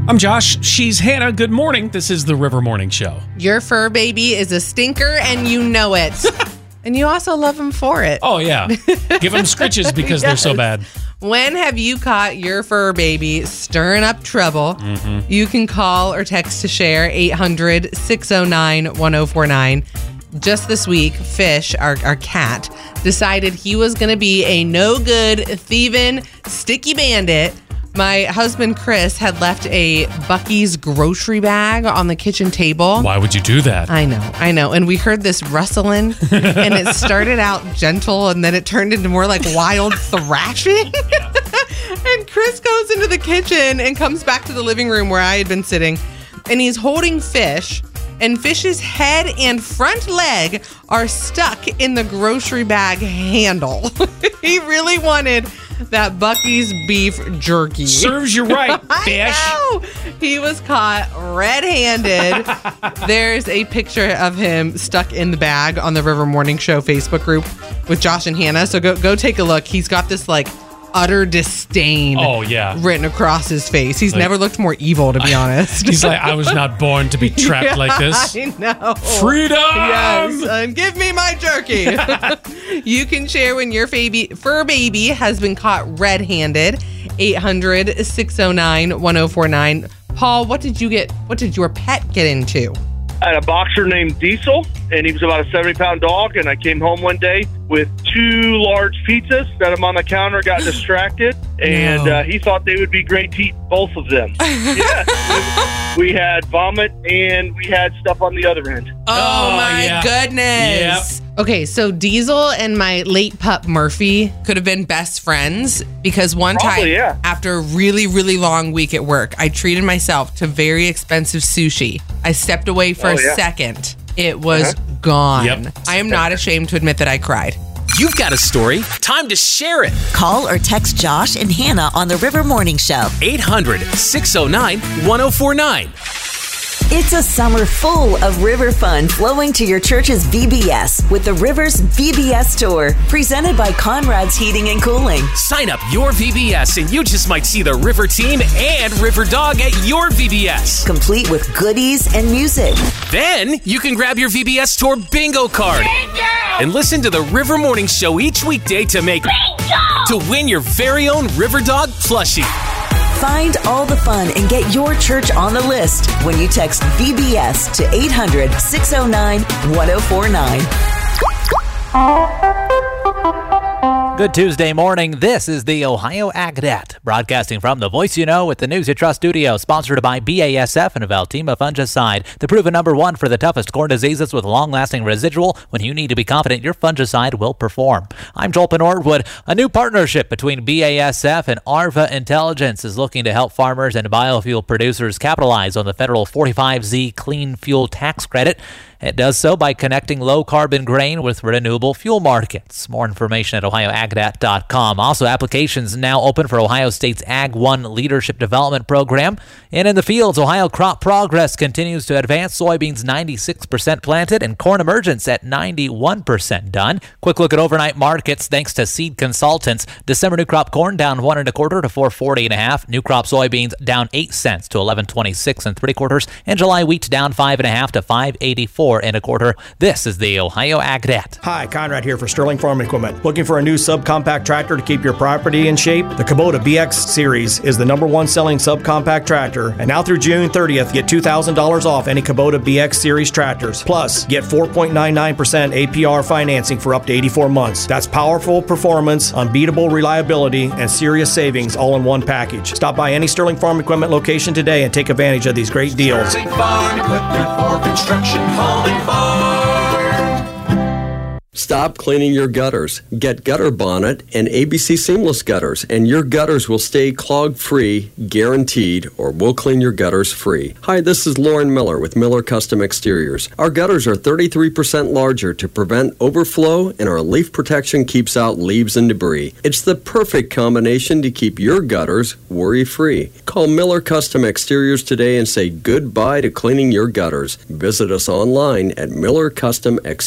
I'm Josh. She's Hannah. Good morning. This is the River Morning Show. Your fur baby is a stinker, and you know it. And you also love him for it. Oh, yeah. Give them scritches because they're so bad. When have you caught your fur baby stirring up trouble? Mm-hmm. You can call or text to share 800-609-1049. Just this week, Fish, our cat, decided he was going to be a no-good, thieving, sticky bandit. My husband, Chris, had left a Buc-ee's grocery bag on the kitchen table. Why would you do that? I know. And we heard this rustling, and it started out gentle, and then it turned into more like wild thrashing. And Chris goes into the kitchen and comes back to the living room where I had been sitting, and he's holding Fish, and Fish's head and front leg are stuck in the grocery bag handle. He really wanted that Buc-ee's beef jerky. Serves you right, Fish. I know. He was caught red-handed. There's a picture of him stuck in the bag on the River Morning Show Facebook group with Josh and Hannah. So go take a look. He's got this utter disdain written across his face. He's never looked more evil, to be honest. He's like, I was not born to be trapped like this. I know. Freedom! Yes, and give me my jerky. You can share when your fur baby has been caught red-handed. 800-609-1049. Paul, what did your pet get into? I had a boxer named Diesel, and he was about a 70-pound dog, and I came home one day with 2 large pizzas, set them on the counter, got distracted, and he thought they would be great to eat both of them. Yeah. We had vomit, and we had stuff on the other end. Oh my goodness. Yep. Okay, so Diesel and my late pup Murphy could have been best friends because one time after a really, really long week at work, I treated myself to very expensive sushi. I stepped away for a second. It was gone. Yep. I am not ashamed to admit that I cried. You've got a story. Time to share it. Call or text Josh and Hannah on the River Morning Show. 800-609-1049. It's a summer full of river fun flowing to your church's VBS with the Rivers VBS Tour, presented by Conrad's Heating and Cooling. Sign up your VBS and you just might see the River Team and River Dog at your VBS. Complete with goodies and music. Then you can grab your VBS Tour bingo card and listen to the River Morning Show each weekday to win your very own River Dog plushie. Find all the fun and get your church on the list when you text VBS to 800-609-1049. Good Tuesday morning. This is the Ohio AgNet, broadcasting from the Voice You Know with the News You Trust studio, sponsored by BASF and Valtima Fungicide, the proven #1 for the toughest corn diseases with long-lasting residual. When you need to be confident your fungicide will perform. I'm Joel Norwood. A new partnership between BASF and Arva Intelligence is looking to help farmers and biofuel producers capitalize on the federal 45Z clean fuel tax credit. It does so by connecting low-carbon grain with renewable fuel markets. More information at ohioagnet.com. Also, applications now open for Ohio State's Ag 1 Leadership Development Program. And in the fields, Ohio crop progress continues to advance. Soybeans 96% planted and corn emergence at 91% done. Quick look at overnight markets thanks to Seed Consultants. December new crop corn down 1 1/4 to 4.40 1/2. New crop soybeans down 8 cents to 11.26 3/4. And July wheat down 5 1/2 to 5.84 1/4. This is the Ohio AgNet. Hi, Conrad here for Sterling Farm Equipment. Looking for a new subcompact tractor to keep your property in shape? The Kubota BX Series is the #1 selling subcompact tractor, and now through June 30th, get $2,000 off any Kubota BX Series tractors. Plus, get 4.99% APR financing for up to 84 months. That's powerful performance, unbeatable reliability, and serious savings all in one package. Stop by any Sterling Farm Equipment location today and take advantage of these great deals. Sterling Farm Equipment for construction, home and farm. Stop cleaning your gutters. Get Gutter Bonnet and ABC Seamless Gutters, and your gutters will stay clog-free, guaranteed, or we'll clean your gutters free. Hi, this is Lauren Miller with Miller Custom Exteriors. Our gutters are 33% larger to prevent overflow, and our leaf protection keeps out leaves and debris. It's the perfect combination to keep your gutters worry-free. Call Miller Custom Exteriors today and say goodbye to cleaning your gutters. Visit us online at millercustomexteriors.com.